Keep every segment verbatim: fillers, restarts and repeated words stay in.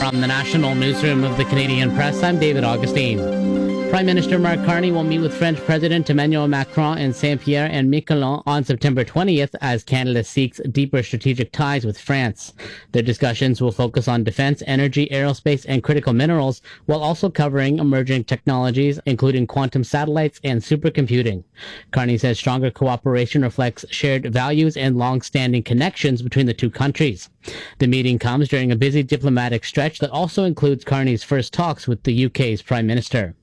From the National Newsroom of the Canadian Press, I'm David Augustine. Prime Minister Mark Carney will meet with French President Emmanuel Macron in Saint-Pierre and Miquelon on September twentieth as Canada seeks deeper strategic ties with France. Their discussions will focus on defense, energy, aerospace, and critical minerals, while also covering emerging technologies, including quantum satellites and supercomputing. Carney says stronger cooperation reflects shared values and long-standing connections between the two countries. The meeting comes during a busy diplomatic stretch that also includes Carney's first talks with the U K's Prime Minister.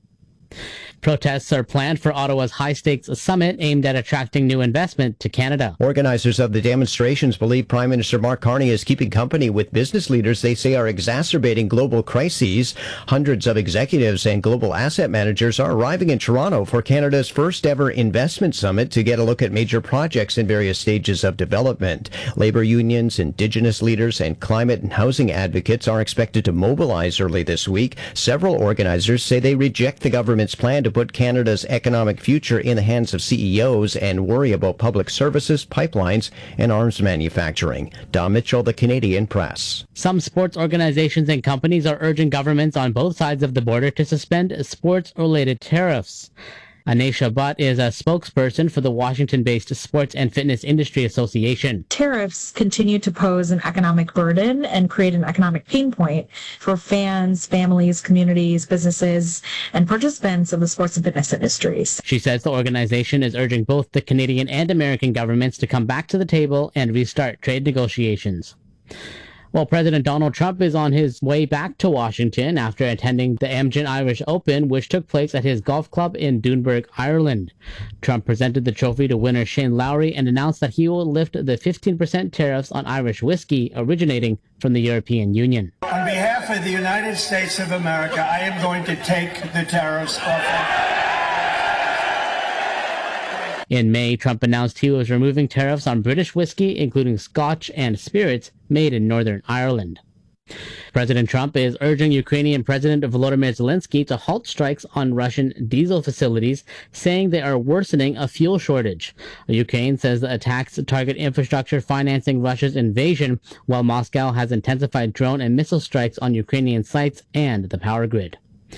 Protests are planned for Ottawa's high-stakes summit aimed at attracting new investment to Canada. Organizers of the demonstrations believe Prime Minister Mark Carney is keeping company with business leaders they say are exacerbating global crises. Hundreds of executives and global asset managers are arriving in Toronto for Canada's first-ever investment summit to get a look at major projects in various stages of development. Labor unions, Indigenous leaders, and climate and housing advocates are expected to mobilize early this week. Several organizers say they reject the government's plan to put Canada's economic future in the hands of C E Os and worry about public services, pipelines, and arms manufacturing. Don Mitchell, The Canadian Press. Some sports organizations and companies are urging governments on both sides of the border to suspend sports-related tariffs. Anisha Butt is a spokesperson for the Washington-based Sports and Fitness Industry Association. Tariffs continue to pose an economic burden and create an economic pain point for fans, families, communities, businesses, and participants of the sports and fitness industries. She says the organization is urging both the Canadian and American governments to come back to the table and restart trade negotiations. Well, President Donald Trump is on his way back to Washington after attending the Amgen Irish Open, which took place at his golf club in Doonburg, Ireland. Trump presented the trophy to winner Shane Lowry and announced that he will lift the fifteen percent tariffs on Irish whiskey originating from the European Union. On behalf of the United States of America, I am going to take the tariffs off. In May, Trump announced he was removing tariffs on British whiskey, including Scotch and spirits made in Northern Ireland. President Trump is urging Ukrainian President Volodymyr Zelensky to halt strikes on Russian diesel facilities, saying they are worsening a fuel shortage. Ukraine says the attacks target infrastructure financing Russia's invasion, while Moscow has intensified drone and missile strikes on Ukrainian sites and the power grid.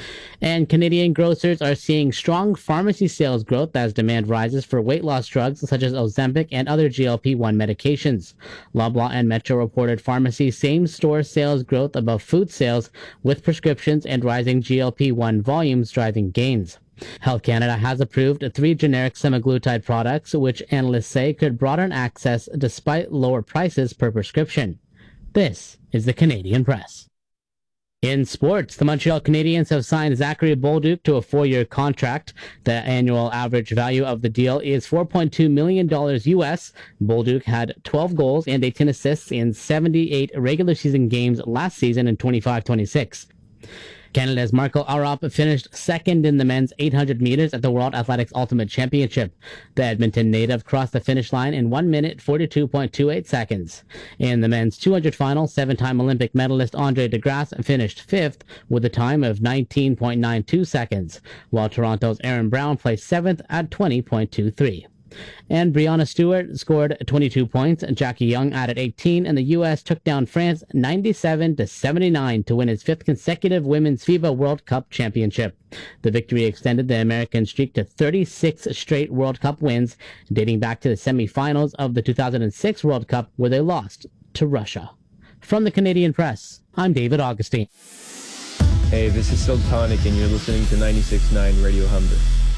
And Canadian grocers are seeing strong pharmacy sales growth as demand rises for weight loss drugs such as Ozempic and other G L P one medications. Loblaw and Metro reported pharmacy same-store sales growth above food sales, with prescriptions and rising G L P one volumes driving gains. Health Canada has approved three generic semaglutide products, which analysts say could broaden access despite lower prices per prescription. This is the Canadian Press. In sports, the Montreal Canadiens have signed Zachary Bolduc to a four-year contract. The annual average value of the deal is four point two million dollars U S. Bolduc had twelve goals and eighteen assists in seventy-eight regular season games last season in twenty-five twenty-six. Canada's Marco Arop finished second in the men's eight hundred meters at the World Athletics Ultimate Championship. The Edmonton native crossed the finish line in one minute forty-two point two eight seconds. In the men's two hundred final, seven-time Olympic medalist Andre DeGrasse finished fifth with a time of nineteen point nine two seconds, while Toronto's Aaron Brown placed seventh at twenty point two three. And Brianna Stewart scored twenty-two points, Jackie Young added eighteen, and the U S took down France ninety-seven to seventy-nine to win its fifth consecutive Women's FIBA World Cup championship. The victory extended the American streak to thirty-six straight World Cup wins, dating back to the semifinals of the two thousand six World Cup, where they lost to Russia. From the Canadian Press, I'm David Augustine. Hey, this is Silk Tonic, and you're listening to ninety-six point nine Radio Humber.